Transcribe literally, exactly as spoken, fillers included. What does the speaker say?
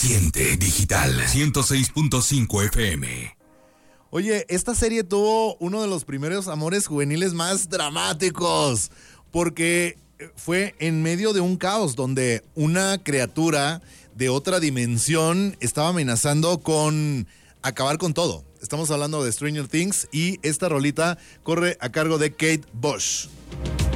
Siente Digital ciento seis punto cinco F M. Oye, esta serie tuvo uno de los primeros amores juveniles más dramáticos, porque fue en medio de un caos donde una criatura de otra dimensión estaba amenazando con acabar con todo. Estamos hablando de Stranger Things y esta rolita corre a cargo de Kate Bush.